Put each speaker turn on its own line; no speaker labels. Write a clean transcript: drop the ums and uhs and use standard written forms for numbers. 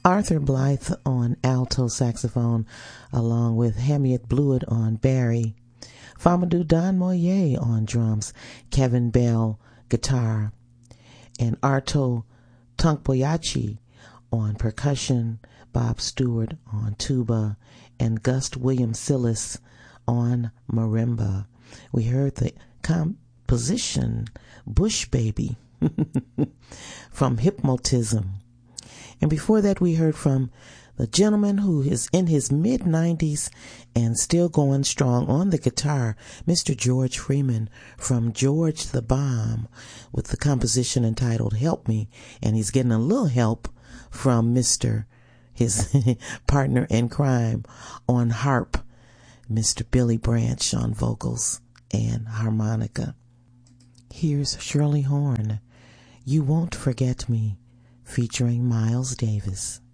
Arthur Blythe on alto saxophone, along with Hamiet Blewett on bari, Famadou Don Moyer on drums, Kevin Bell guitar, and Arto Tunkboyachi on percussion, Bob Stewart on tuba, and Gust William Sillis on marimba. We heard the composition Bush Baby from Hypnotism. And before that, we heard from the gentleman who is in his mid-90s and still going strong on the guitar, Mr. George Freeman from George the Bomb, with the composition entitled Help Me. And he's getting a little help from his partner in crime on harp, Mr. Billy Branch on vocals and harmonica. Here's Shirley Horn, You Won't Forget Me, featuring Miles Davis.